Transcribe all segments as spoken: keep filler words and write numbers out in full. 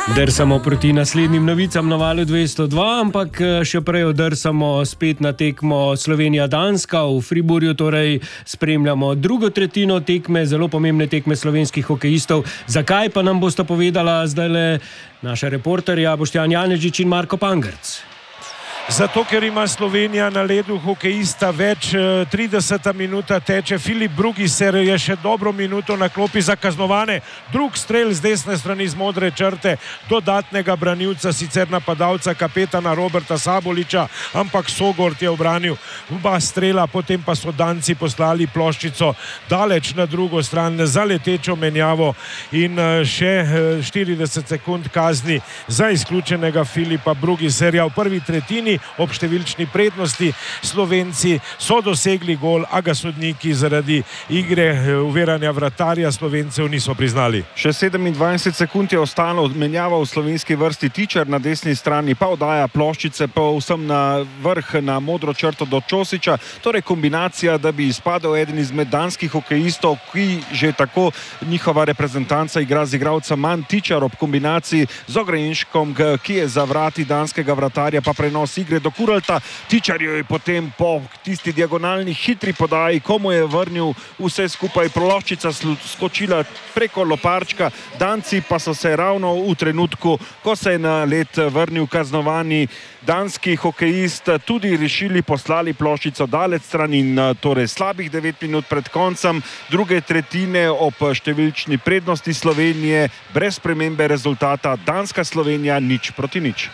Drsamo proti naslednjim novicam na valu dvesto dva, ampak še prej odrsamo spet na tekmo Slovenija-Danska. V Friburju torej spremljamo drugo tretjino tekme, zelo pomembne tekme slovenskih hokejistov. Zakaj pa nam bosta povedala zdajle naša reporterja Boštjan Janežič in Marko Pangerc. Zato, ker ima Slovenija na ledu hokejista več, trideseta minuta teče, Filip Brugiser je še dobro minuto na klopi za kaznovane. Drug strel z desne strani z modre črte, dodatnega branilca, sicer napadalca, kapetana Roberta Saboliča, ampak Sogort je obranil oba strela, potem pa so Danci poslali ploščico daleč na drugo stran za letečo menjavo in še štirideset sekund kazni za izključenega Filipa Brugiserja. V prvi tretjini ob številčni prednosti Slovenci so dosegli gol, a ga sodniki zaradi igre uveranja vratarja Slovencev niso priznali. Še sedemindvajset sekund je ostalo, menjava v slovenski vrsti, Tičar na desni strani pa oddaja ploščice pa vsem na vrh na modro črto do Čosiča, torej kombinacija, da bi izpadel eden izmed danskih hokejistov, ki že tako njihova reprezentanca igra z igralca manj. Tičar ob kombinaciji z Ogrejškom, ki je za vrati danskega vratarja, pa prenos igre do Kuralta. Tičar je potem po tisti diagonalni hitri podaji, komu je vrnil vse skupaj, ploščica skočila preko loparčka. Danci pa so se ravno v trenutku, ko se je na led vrnil kaznovani danski hokejist, tudi rešili, poslali ploščico daleč stran in torej slabih devet minut pred koncem druge tretjine ob številčni prednosti Slovenije brez spremembe rezultata Danska-Slovenija nič proti nič.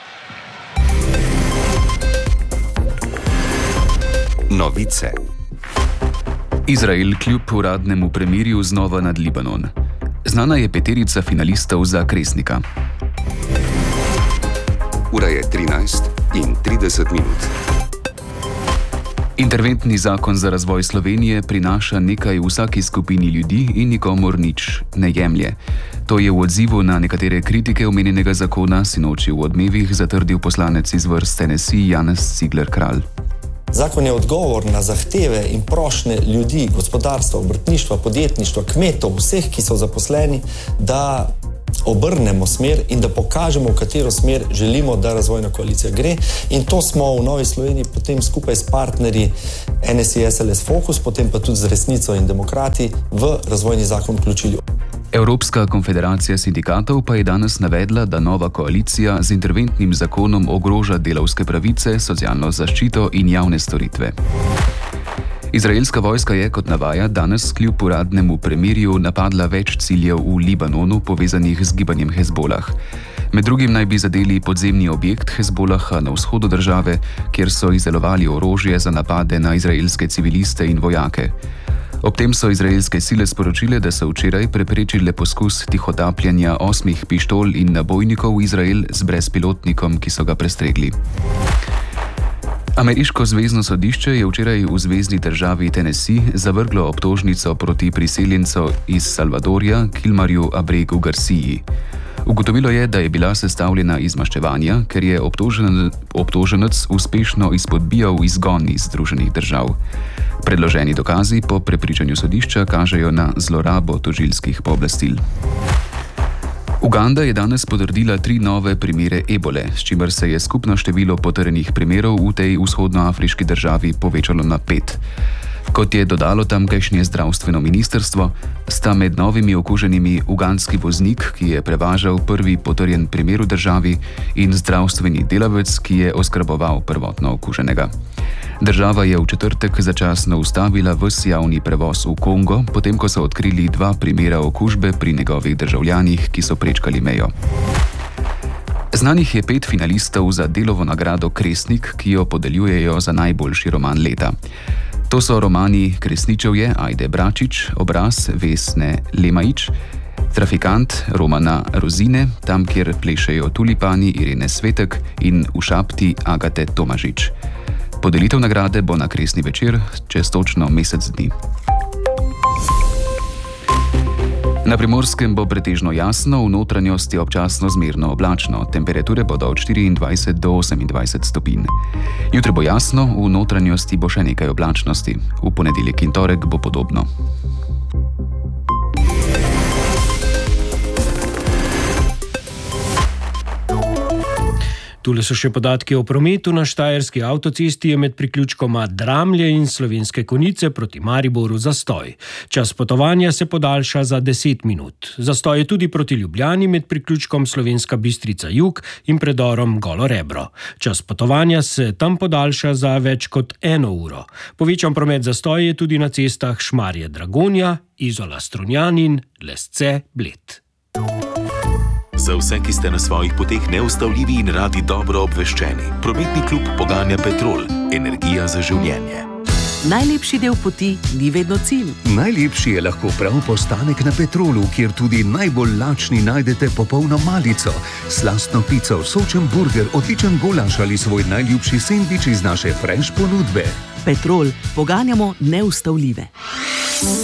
Novice. Izrael kljub uradnemu premirju znova nad Libanon. Znana je peterica finalistov za Kresnika. Ura je trinajst in trideset minut. Interventni zakon za razvoj Slovenije prinaša nekaj vsaki skupini ljudi in nikomur nič ne jemlje. To je v odzivu na nekatere kritike omenjenega zakona sinoči v Odmevih zatrdil poslanec iz vrst N S I Janez Cigler Kralj. Zakon je odgovor na zahteve in prošnje ljudi, gospodarstva, obrtništva, podjetništva, kmetov, vseh, ki so zaposleni, da obrnemo smer in da pokažemo, v katero smer želimo, da razvojna koalicija gre. In to smo v Novi Sloveniji potem skupaj s partnerji N S I S L S Focus, potem pa tudi z Resnico in Demokrati v razvojni zakon vključili. Evropska konfederacija sindikatov pa je danes navedla, da nova koalicija z interventnim zakonom ogroža delavske pravice, socialno zaščito in javne storitve. Izraelska vojska je, kot navaja, danes kljub uradnemu premirju napadla več ciljev v Libanonu povezanih z gibanjem Hezbolah. Med drugim naj bi zadeli podzemni objekt Hezbolaha na vzhodu države, kjer so izdelovali orožje za napade na izraelske civiliste in vojake. Ob tem so izraelske sile sporočile, da so včeraj preprečile poskus tihotapljanja osmih pištol in nabojnikov v Izrael z brezpilotnikom, ki so ga prestregli. Ameriško zvezno sodišče je včeraj v zvezni državi Tennessee zavrglo obtožnico proti priseljencu iz Salvadorja Kilmarju Abregu Garciji. Ugotovilo je, da je bila sestavljena iz maščevanja, ker je obtožen, obtoženec uspešno izpodbijal izgon iz Združenih držav. Predloženi dokazi po prepričanju sodišča kažejo na zlorabo tožilskih pooblastil. Uganda je danes potrdila tri nove primere ebole, s čimer se je skupno število potrjenih primerov v tej vzhodnoafriški državi povečalo na pet. Kot je dodalo tamkajšnje zdravstveno ministrstvo, sta med novimi okuženimi ugandski voznik, ki je prevažal prvi potrjen primer v državi, in zdravstveni delavec, ki je oskrboval prvotno okuženega. Država je v četrtek začasno ustavila ves javni prevoz v Kongo, potem ko so odkrili dva primera okužbe pri njegovih državljanih, ki so prečkali mejo. Znanih je pet finalistov za Delovo nagrado Kresnik, ki jo podeljujejo za najboljši roman leta. To so romani Kresničevje Ajde Bračič, Obraz Vesne Lemajič, Trafikant Romana Rozine, Tam, kjer plešejo tulipani Irene Svetek in V šapti Agate Tomažič. Podelitev nagrade bo na Kresni večer čez točno mesec dni. Na Primorskem bo pretežno jasno, v notranjosti občasno zmerno oblačno. Temperature bodo od štiriindvajset do osemindvajset stopinj. Jutri bo jasno, v notranjosti bo še nekaj oblačnosti. V ponedeljek in torek bo podobno. Tule so še podatki o prometu. Na štajerski avtocesti je med priključkoma Dramlje in Slovenske Konjice proti Mariboru zastoj. Čas potovanja se podaljša za deset minut. Zastoj je tudi proti Ljubljani med priključkom Slovenska Bistrica Jug in predorom Golo Rebro. Čas potovanja se tam podaljša za več kot eno uro. Povečan promet zastoj je tudi na cestah Šmarje Dragonja, Izola Strunjanin, Lesce, Bled. Za vse, ki ste na svojih poteh neustavljivi in radi dobro obveščeni, prometni klub poganja Petrol, energija za življenje. Najlepši del poti ni vedno cilj. Najlepši je lahko prav postanek na Petrolu, kjer tudi najbolj lačni najdete popolno malico, slastno pico, sočen burger, odličen golaž ali svoj najljubši sendvič iz naše fresh ponudbe. Petrol, poganjamo neustavljive.